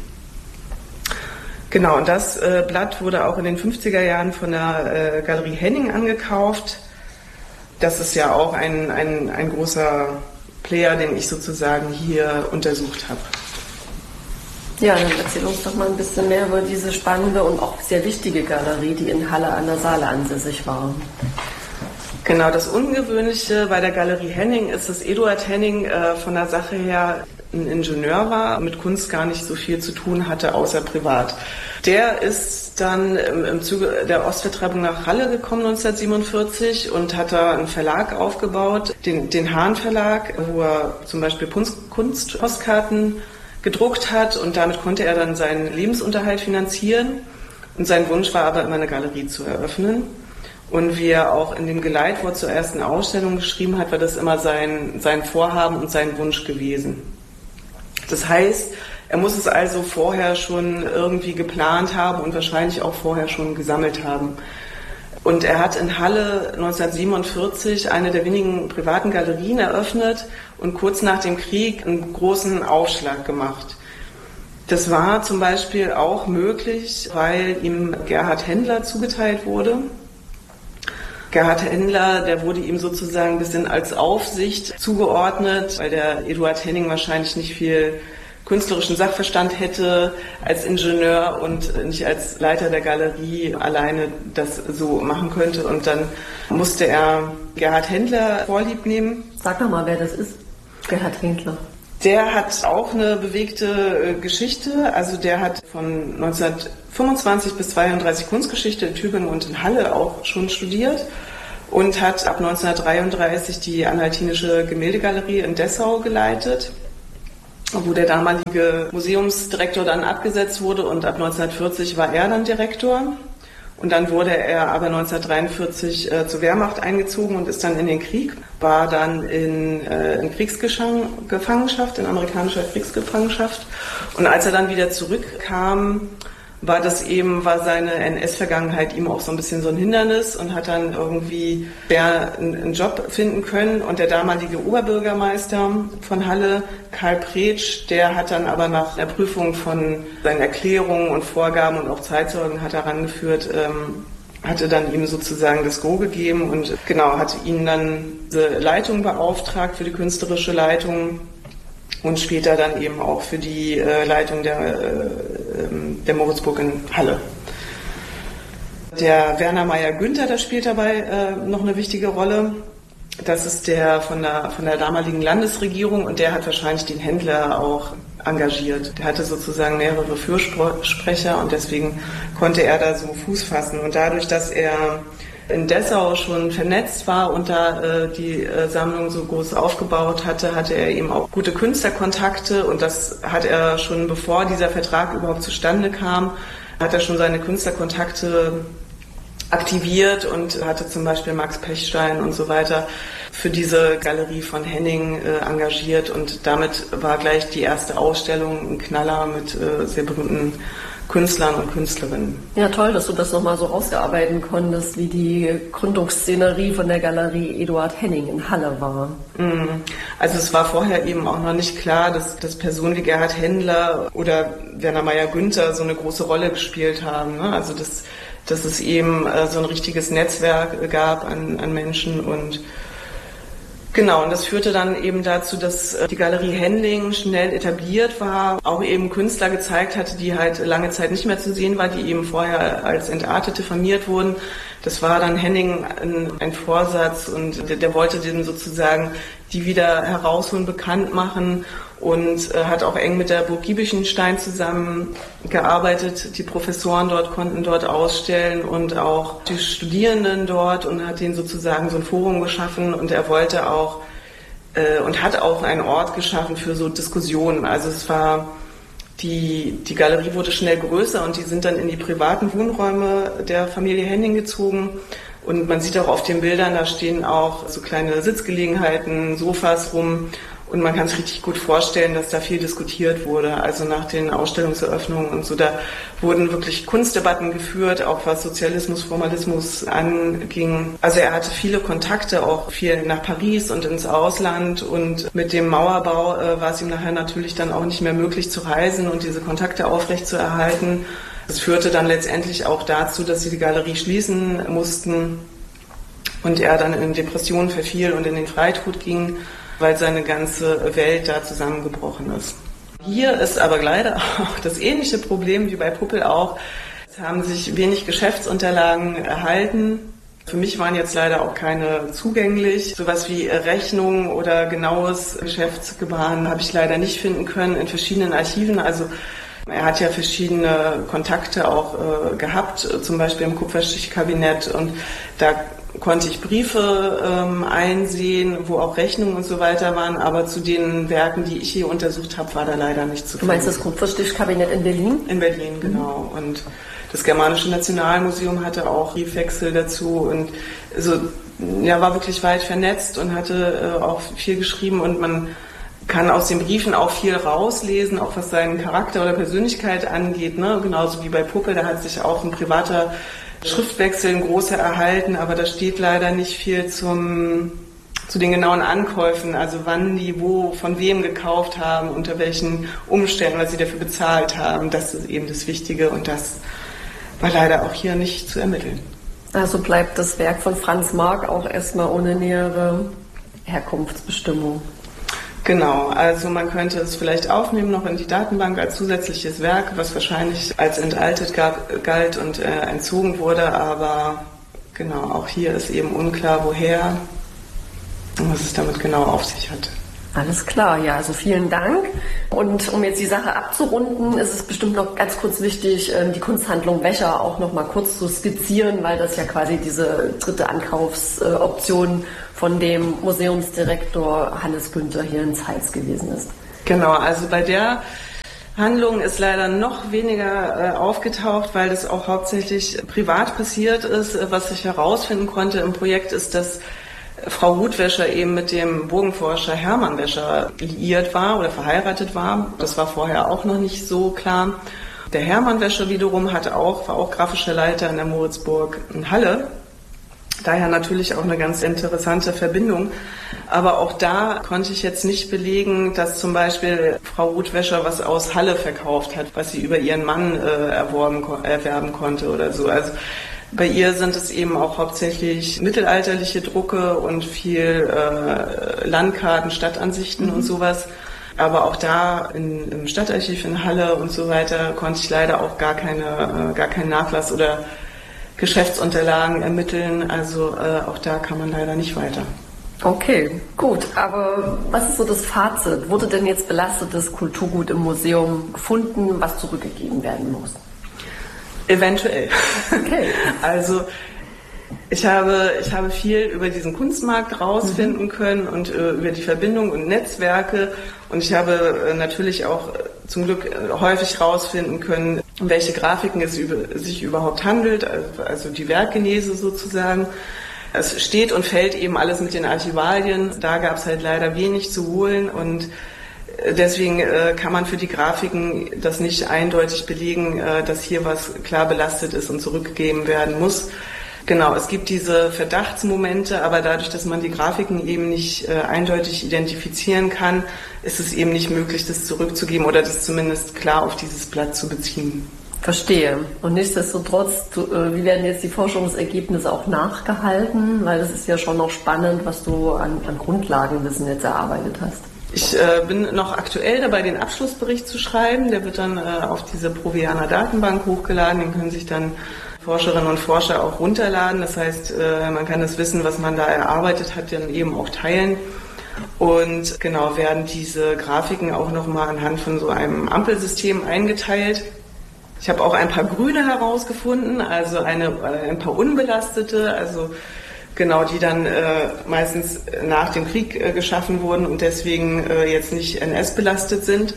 Genau, und das Blatt wurde auch in den 50er Jahren von der Galerie Henning angekauft. Das ist ja auch ein großer Player, den ich sozusagen hier untersucht habe. Ja, dann erzähl uns doch mal ein bisschen mehr über diese spannende und auch sehr wichtige Galerie, die in Halle an der Saale ansässig war. Genau, das Ungewöhnliche bei der Galerie Henning ist, dass Eduard Henning von der Sache her ein Ingenieur war, mit Kunst gar nicht so viel zu tun hatte, außer privat. Der ist dann im Zuge der Ostvertreibung nach Halle gekommen 1947 und hat da einen Verlag aufgebaut, den Hahn Verlag, wo er zum Beispiel Kunstpostkarten gedruckt hat, und damit konnte er dann seinen Lebensunterhalt finanzieren. Und sein Wunsch war aber immer, eine Galerie zu eröffnen. Und wie er auch in dem Geleitwort zur ersten Ausstellung geschrieben hat, war das immer sein Vorhaben und sein Wunsch gewesen. Das heißt, er muss es also vorher schon irgendwie geplant haben und wahrscheinlich auch vorher schon gesammelt haben. Und er hat in Halle 1947 eine der wenigen privaten Galerien eröffnet und kurz nach dem Krieg einen großen Aufschlag gemacht. Das war zum Beispiel auch möglich, weil ihm Gerhard Händler zugeteilt wurde. Gerhard Händler, der wurde ihm sozusagen ein bisschen als Aufsicht zugeordnet, weil der Eduard Henning wahrscheinlich nicht viel künstlerischen Sachverstand hätte als Ingenieur und nicht als Leiter der Galerie alleine das so machen könnte. Und dann musste er Gerhard Händler vorlieb nehmen. Sag doch mal, wer das ist, Gerhard Händler. Der hat auch eine bewegte Geschichte. Also der hat von 1925 bis 1932 Kunstgeschichte in Tübingen und in Halle auch schon studiert und hat ab 1933 die Anhaltinische Gemäldegalerie in Dessau geleitet, wo der damalige Museumsdirektor dann abgesetzt wurde, und ab 1940 war er dann Direktor. Und dann wurde er aber 1943 zur Wehrmacht eingezogen und ist dann in den Krieg, war dann in Kriegsgefangenschaft, in amerikanischer Kriegsgefangenschaft. Und als er dann wieder zurückkam, war seine NS-Vergangenheit ihm auch so ein bisschen so ein Hindernis und hat dann irgendwie einen Job finden können. Und der damalige Oberbürgermeister von Halle, Karl Pretsch, der hat dann aber nach der Prüfung von seinen Erklärungen und Vorgaben und auch Zeitzeugen hat herangeführt, hatte dann ihm sozusagen das Go gegeben und genau, hatte ihn dann diese Leitung beauftragt, für die künstlerische Leitung. Und später dann eben auch für die Leitung der Moritzburg in Halle. Der Werner Meyer-Günther, der spielt dabei noch eine wichtige Rolle. Das ist der von der damaligen Landesregierung, und der hat wahrscheinlich den Händler auch engagiert. Der hatte sozusagen mehrere Fürsprecher und deswegen konnte er da so Fuß fassen. Und dadurch, dass er in Dessau schon vernetzt war und da die Sammlung so groß aufgebaut hatte, hatte er eben auch gute Künstlerkontakte, und das hat er schon, bevor dieser Vertrag überhaupt zustande kam, hat er schon seine Künstlerkontakte aktiviert und hatte zum Beispiel Max Pechstein und so weiter für diese Galerie von Henning engagiert, und damit war gleich die erste Ausstellung ein Knaller mit sehr berühmten Künstlern und Künstlerinnen. Ja, toll, dass du das nochmal so rausgearbeiten konntest, wie die Gründungsszenerie von der Galerie Eduard Henning in Halle war. Also es war vorher eben auch noch nicht klar, dass Personen wie Gerhard Händler oder Werner Meyer-Günther so eine große Rolle gespielt haben. Ne? Also dass es eben so ein richtiges Netzwerk gab an Menschen, und genau, und das führte dann eben dazu, dass die Galerie Henning schnell etabliert war, auch eben Künstler gezeigt hatte, die halt lange Zeit nicht mehr zu sehen waren, die eben vorher als Entartet diffamiert wurden. Das war dann Henning ein Vorsatz, und der wollte den sozusagen die wieder herausholen, bekannt machen, und hat auch eng mit der Burg Giebichenstein zusammengearbeitet. Die Professoren dort konnten dort ausstellen und auch die Studierenden dort, und hat denen sozusagen so ein Forum geschaffen, und er wollte auch und hat auch einen Ort geschaffen für so Diskussionen. Also es war die Galerie wurde schnell größer, und die sind dann in die privaten Wohnräume der Familie Henning gezogen. Und man sieht auch auf den Bildern, da stehen auch so kleine Sitzgelegenheiten, Sofas rum. Und man kann sich richtig gut vorstellen, dass da viel diskutiert wurde. Also nach den Ausstellungseröffnungen und so, da wurden wirklich Kunstdebatten geführt, auch was Sozialismus, Formalismus anging. Also er hatte viele Kontakte, auch viel nach Paris und ins Ausland. Und mit dem Mauerbau war es ihm nachher natürlich dann auch nicht mehr möglich zu reisen und diese Kontakte aufrechtzuerhalten. Das führte dann letztendlich auch dazu, dass sie die Galerie schließen mussten und er dann in Depressionen verfiel und in den Freitod ging, weil seine ganze Welt da zusammengebrochen ist. Hier ist aber leider auch das ähnliche Problem wie bei Puppel auch. Es haben sich wenig Geschäftsunterlagen erhalten. Für mich waren jetzt leider auch keine zugänglich. Sowas wie Rechnungen oder genaues Geschäftsgebaren habe ich leider nicht finden können in verschiedenen Archiven. Also er hat ja verschiedene Kontakte auch gehabt, zum Beispiel im Kupferstichkabinett, und da konnte ich Briefe einsehen, wo auch Rechnungen und so weiter waren, aber zu den Werken, die ich hier untersucht habe, war da leider nicht zu finden. Du meinst das Kupferstichkabinett in Berlin? In Berlin, genau. Und das Germanische Nationalmuseum hatte auch Briefwechsel dazu und war wirklich weit vernetzt und hatte auch viel geschrieben, und man kann aus den Briefen auch viel rauslesen, auch was seinen Charakter oder Persönlichkeit angeht, ne? Genauso wie bei Puppe, da hat sich auch ein privater Schriftwechsel, ein großer erhalten, aber da steht leider nicht viel zu den genauen Ankäufen, also wann die wo von wem gekauft haben, unter welchen Umständen, was sie dafür bezahlt haben. Das ist eben das Wichtige, und das war leider auch hier nicht zu ermitteln. Also bleibt das Werk von Franz Marc auch erstmal ohne nähere Herkunftsbestimmung. Genau, also man könnte es vielleicht aufnehmen noch in die Datenbank als zusätzliches Werk, was wahrscheinlich als entaltet galt und entzogen wurde, aber genau, auch hier ist eben unklar, woher und was es damit genau auf sich hat. Alles klar, ja, also vielen Dank. Und um jetzt die Sache abzurunden, ist es bestimmt noch ganz kurz wichtig, die Kunsthandlung Wäscher auch noch mal kurz zu skizzieren, weil das ja quasi diese dritte Ankaufsoption von dem Museumsdirektor Hannes Günther hier in Zeitz gewesen ist. Genau, also bei der Handlung ist leider noch weniger aufgetaucht, weil das auch hauptsächlich privat passiert ist. Was ich herausfinden konnte im Projekt ist, dass Frau Ruth Wäscher eben mit dem Burgenforscher Hermann Wäscher liiert war oder verheiratet war. Das war vorher auch noch nicht so klar. Der Hermann Wäscher wiederum war auch grafischer Leiter in der Moritzburg in Halle. Daher natürlich auch eine ganz interessante Verbindung. Aber auch da konnte ich jetzt nicht belegen, dass zum Beispiel Frau Ruth Wäscher was aus Halle verkauft hat, was sie über ihren Mann erwerben konnte oder so. Also bei ihr sind es eben auch hauptsächlich mittelalterliche Drucke und viel Landkarten, Stadtansichten und sowas. Aber auch da im Stadtarchiv in Halle und so weiter konnte ich leider auch gar keinen Nachlass oder Geschäftsunterlagen ermitteln. Also auch da kann man leider nicht weiter. Okay, gut. Aber was ist so das Fazit? Wurde denn jetzt belastetes Kulturgut im Museum gefunden, was zurückgegeben werden muss? Eventuell. Okay. Also ich habe viel über diesen Kunstmarkt rausfinden können und über die Verbindungen und Netzwerke, und ich habe natürlich auch zum Glück häufig rausfinden können, um welche Grafiken es sich überhaupt handelt, also die Werkgenese sozusagen. Es steht und fällt eben alles mit den Archivalien. Da gab es halt leider wenig zu holen, und deswegen kann man für die Grafiken das nicht eindeutig belegen, dass hier was klar belastet ist und zurückgegeben werden muss. Genau, es gibt diese Verdachtsmomente, aber dadurch, dass man die Grafiken eben nicht eindeutig identifizieren kann, ist es eben nicht möglich, das zurückzugeben oder das zumindest klar auf dieses Blatt zu beziehen. Verstehe. Und nichtsdestotrotz, wie werden jetzt die Forschungsergebnisse auch nachgehalten? Weil das ist ja schon noch spannend, was du an Grundlagenwissen jetzt erarbeitet hast. Ich bin noch aktuell dabei, den Abschlussbericht zu schreiben. Der wird dann auf diese Proviana Datenbank hochgeladen. Den können sich dann Forscherinnen und Forscher auch runterladen. Das heißt, man kann das Wissen, was man da erarbeitet hat, dann eben auch teilen. Und genau, werden diese Grafiken auch nochmal anhand von so einem Ampelsystem eingeteilt. Ich habe auch ein paar grüne herausgefunden, also ein paar unbelastete, also genau, die dann meistens nach dem Krieg geschaffen wurden und deswegen jetzt nicht NS-belastet sind.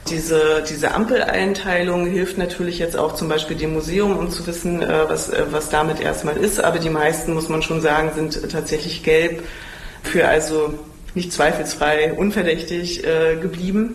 Diese Ampeleinteilung hilft natürlich jetzt auch zum Beispiel dem Museum, um zu wissen, was damit erstmal ist. Aber die meisten, muss man schon sagen, sind tatsächlich gelb, für also nicht zweifelsfrei unverdächtig geblieben.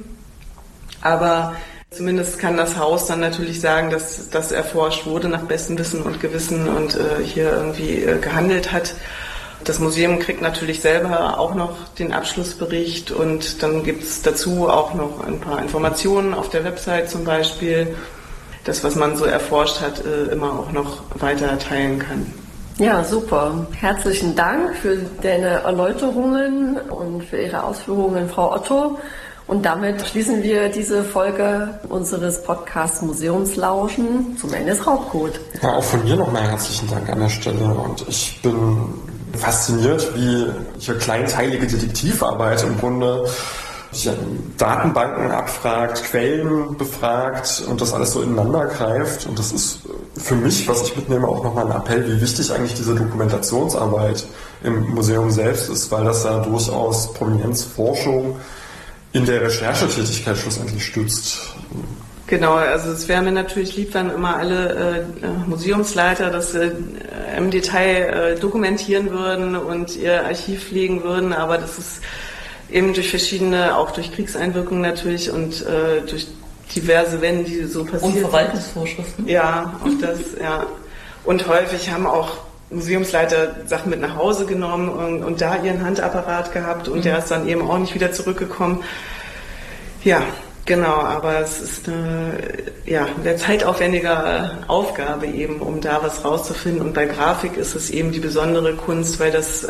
Aber zumindest kann das Haus dann natürlich sagen, dass das erforscht wurde nach bestem Wissen und Gewissen und hier irgendwie gehandelt hat. Das Museum kriegt natürlich selber auch noch den Abschlussbericht und dann gibt es dazu auch noch ein paar Informationen auf der Website zum Beispiel, das, was man so erforscht hat, immer auch noch weiter teilen kann. Ja, super. Herzlichen Dank für deine Erläuterungen und für Ihre Ausführungen, Frau Otto. Und damit schließen wir diese Folge unseres Podcasts Museumslauschen zum NS-Raubcode. Ja, auch von mir nochmal herzlichen Dank an der Stelle. Und ich bin fasziniert, wie hier kleinteilige Detektivarbeit im Grunde Datenbanken abfragt, Quellen befragt und das alles so ineinander greift. Und das ist für mich, was ich mitnehme, auch nochmal ein Appell, wie wichtig eigentlich diese Dokumentationsarbeit im Museum selbst ist, weil das ja durchaus Provenienzforschung in der Recherchetätigkeit schlussendlich stützt. Genau, also es wäre mir natürlich lieb, wenn immer alle Museumsleiter das im Detail dokumentieren würden und ihr Archiv pflegen würden, aber das ist eben durch verschiedene, auch durch Kriegseinwirkungen natürlich und durch diverse Wände, die so passieren. Und Verwaltungsvorschriften. Ja, auch das, ja. Und häufig haben auch Museumsleiter Sachen mit nach Hause genommen und da ihren Handapparat gehabt und der ist dann eben auch nicht wieder zurückgekommen. Ja, genau, aber es ist eine zeitaufwendige Aufgabe eben, um da was rauszufinden. Und bei Grafik ist es eben die besondere Kunst, weil das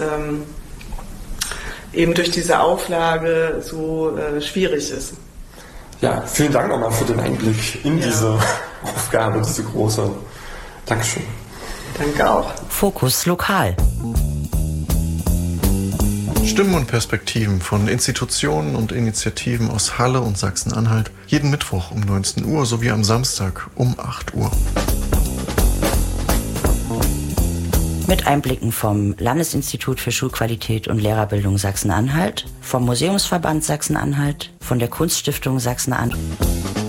eben durch diese Auflage so schwierig ist. Ja, vielen Dank nochmal für den Einblick in diese Aufgabe, diese große. Dankeschön. Danke auch. Fokus Lokal. Stimmen und Perspektiven von Institutionen und Initiativen aus Halle und Sachsen-Anhalt. Jeden Mittwoch um 19 Uhr sowie am Samstag um 8 Uhr. Mit Einblicken vom Landesinstitut für Schulqualität und Lehrerbildung Sachsen-Anhalt, vom Museumsverband Sachsen-Anhalt, von der Kunststiftung Sachsen-Anhalt.